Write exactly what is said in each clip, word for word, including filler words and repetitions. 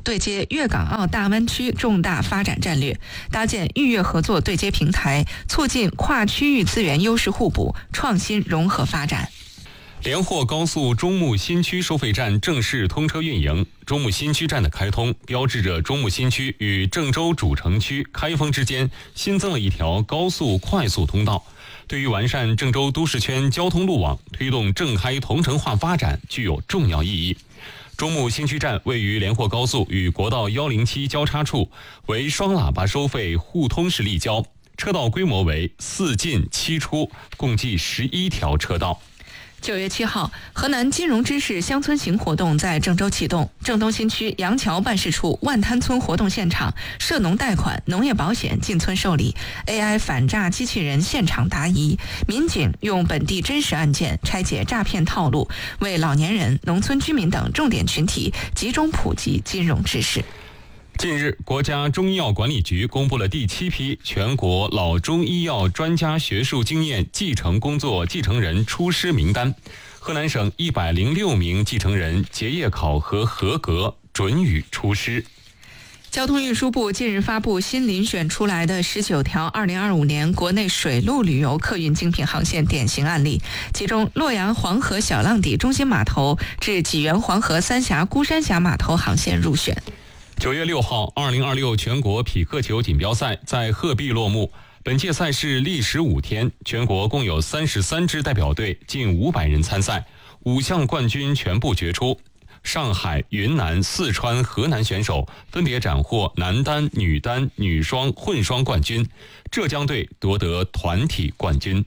对接粤港澳大湾区重大发展战略，搭建豫粤合作对接平台，促进跨区域资源优势互补、创新融合发展。 连霍高速中牟新区收费站正式通车运营。中牟新区站的开通，标志着中牟新区与郑州主城区开封之间新增了一条高速快速通道，对于完善郑州都市圈交通路网、推动郑开同城化发展具有重要意义。中牟新区站位于连霍高速与国道一零七交叉处，为双喇叭收费互通式立交，车道规模为四进七出，共计十一条车道。 九月七号，河南金融知识乡村行活动在郑州启动。郑东新区杨桥办事处万滩村活动现场，涉农贷款、农业保险进村受理 ，A I 反诈机器人现场答疑，民警用本地真实案件拆解诈骗套路，为老年人、农村居民等重点群体集中普及金融知识。 近日，国家中医药管理局公布了第七批全国老中医药专家学术经验继承工作继承人出师名单。河南省一百零六名继承人结业考核合格，准予出师。 交通运输部近日发布新遴选出来的十九条二零二五年国内水陆旅游客运精品航线典型案例，其中洛阳黄河小浪底中心码头至济源黄河三峡孤山峡码头航线入选。 九月六号，二零二六全国匹克球锦标赛在鹤壁落幕。本届赛事历时五天，全国共有三十三支代表队，近五百人参赛，五项冠军全部决出。上海、云南、四川、河南选手分别斩获男单、女单、女双、混双冠军，浙江队夺得团体冠军。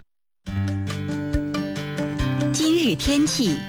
今日天气。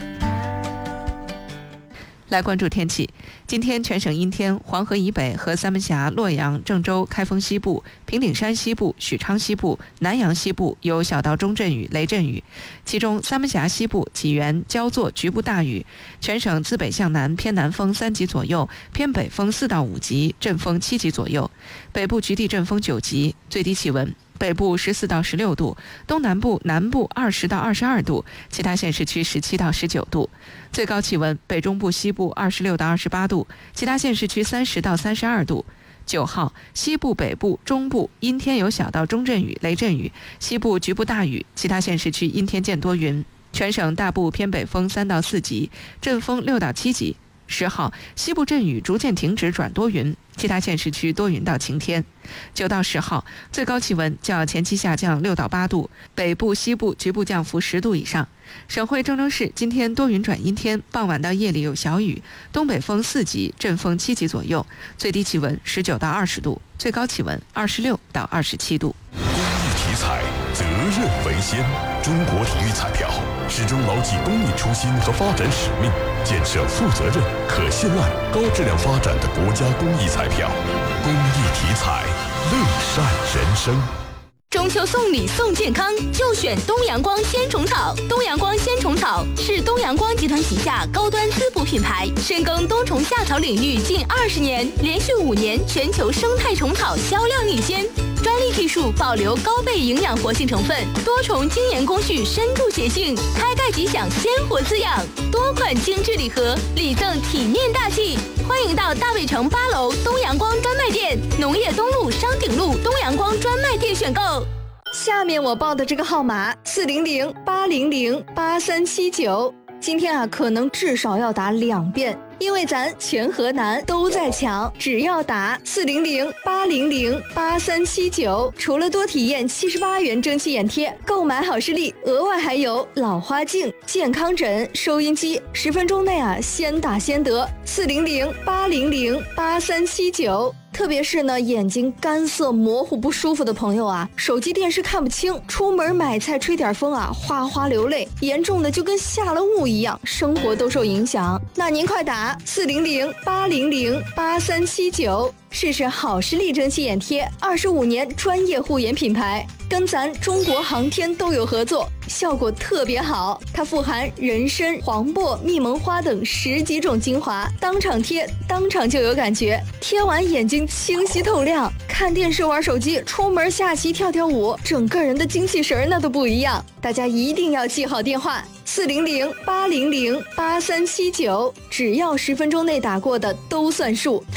来关注天气，今天全省阴天，黄河以北和三门峡、洛阳、郑州、开封西部、平顶山西部、许昌西部、南阳西部有小到中阵雨、雷阵雨，其中三门峡西部、济源、焦作局部大雨。全省自北向南偏南风三级左右，偏北风四到五级，阵风七级左右，北部局地阵风九级。最低气温，北部十四到十六度，东南部、南部二十到二十二度，其他县市区十七到十九度。最高气温，北中部、西部二十六到二十八度，其他县市区三十到三十二度。九号，西部、北部、中部阴天有小到中阵雨、雷阵雨，西部局部大雨，其他县市区阴天见多云。全省大部偏北风三到四级，阵风六到七级。十号，西部阵雨逐渐停止转多云，其他县市区多云到晴天。九到十号，最高气温较前期下降六到八度，北部、西部局部降幅十度以上。省会郑州市今天多云转阴天，傍晚到夜里有小雨，东北风四级，阵风七级左右，最低气温十九到二十度，最高气温二十六到二十七度。 公益体彩，责任为先。中国体育彩票始终牢记公益初心和发展使命，建设负责任、可信赖、高质量发展的国家公益彩票。公益体彩，乐善人生。 中秋送礼送健康，就选东阳光鲜虫草。东阳光鲜虫草是东阳光集团旗下高端滋补品牌，深耕冬虫夏草领域近二十年，连续五年全球生态虫草销量领先。专利技术保留高倍营养活性成分，多重精研工序深度协性，开盖吉祥鲜活滋养。多款精致礼盒，礼赠体面大气。欢迎到大卫城八楼东阳光专卖店、农业东路商鼎路东阳光专卖店选购。 下面我报的这个号码四零零八零零八三七九，今天啊可能至少要打两遍，因为咱全河南都在抢，只要打四零零八零零八三七九，除了多体验七十八元蒸汽眼贴，购买好视力额外还有老花镜、健康枕、收音机，十分钟内啊先打先得。四零零八零零八三七九。特别是呢，眼睛干涩模糊不舒服的朋友啊，手机电视看不清，出门买菜吹点风啊，哗哗流泪，严重的就跟下了雾一样，生活都受影响。那您快打四零零八零零八三七九，试试好视力蒸汽眼贴，二十五年专业护眼品牌，跟咱中国航天都有合作，效果特别好。它富含人参、黄柏、蜜蒙花等十几种精华，当场贴，当场就有感觉，贴完眼睛清晰透亮，看电视玩手机，出门下棋跳跳舞，整个人的精气神那都不一样。大家一定要记好电话四零零八零零八三七九，只要十分钟内打过的都算数。